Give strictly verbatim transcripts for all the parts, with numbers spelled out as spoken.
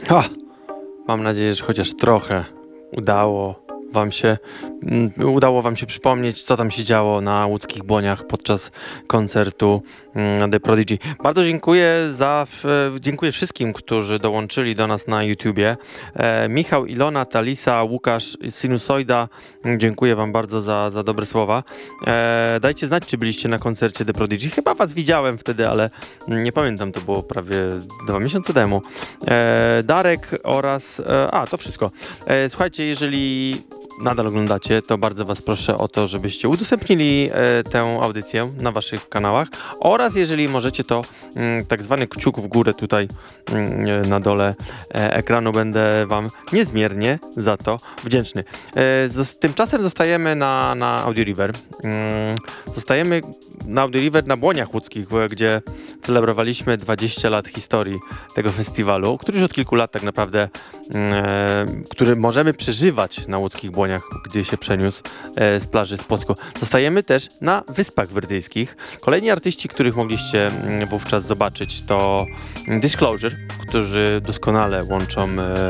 Ha! Mam nadzieję, że chociaż trochę udało wam się, mm, udało wam się przypomnieć, co tam się działo na łódzkich Błoniach podczas koncertu mm, The Prodigy. Bardzo dziękuję za, w, dziękuję wszystkim, którzy dołączyli do nas na YouTubie. E, Michał, Ilona, Talisa, Łukasz, Sinusoida, dziękuję wam bardzo za, za dobre słowa. E, dajcie znać, czy byliście na koncercie The Prodigy. Chyba was widziałem wtedy, ale nie pamiętam, to było prawie dwa miesiące temu. E, Darek oraz... E, a, to wszystko. E, słuchajcie, jeżeli nadal oglądacie, to bardzo was proszę o to, żebyście udostępnili e, tę audycję na waszych kanałach oraz jeżeli możecie, to mm, tak zwany kciuk w górę tutaj mm, na dole e, ekranu, będę wam niezmiernie za to wdzięczny. E, z, tymczasem zostajemy na, na Audio River. Mm, zostajemy na Audio River na Błoniach Łódzkich, gdzie celebrowaliśmy dwadzieścia lat historii tego festiwalu, który już od kilku lat tak naprawdę, e, który możemy przeżywać na łódzkich Błoniach, gdzie się przeniósł e, z plaży z Płocku. Zostajemy też na Wyspach Werdyjskich. Kolejni artyści, których mogliście m, wówczas zobaczyć, to Disclosure, którzy doskonale łączą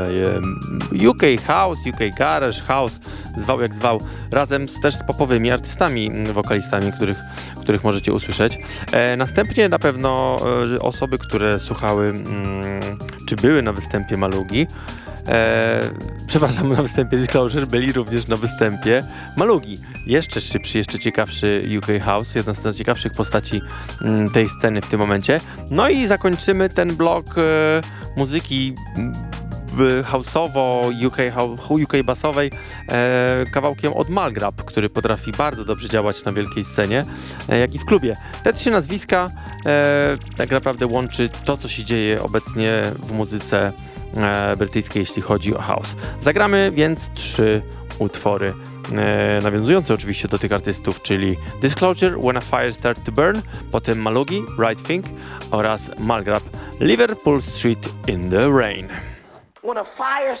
e, U K House, U K Garage, House, zwał jak zwał, razem z, też z popowymi artystami, wokalistami, których, których możecie usłyszeć. E, następnie na pewno e, osoby, które słuchały, mm, czy były na występie Malugi, E, przepraszam, na występie Disclosure, byli również na występie Malugi. Jeszcze szybszy, jeszcze ciekawszy U K House, jedna z najciekawszych postaci m, tej sceny w tym momencie. No i zakończymy ten blok e, muzyki b, houseowo, U K, U K basowej e, kawałkiem od Malgrab, który potrafi bardzo dobrze działać na wielkiej scenie, e, jak i w klubie. Te trzy nazwiska e, tak naprawdę łączy to, co się dzieje obecnie w muzyce E, brytyjskiej, jeśli chodzi o house. Zagramy więc trzy utwory e, nawiązujące oczywiście do tych artystów, czyli Disclosure, When a Fire Starts to Burn, potem Malugi, Right Thing oraz Malgrab, Liverpool Street in the Rain. When a fire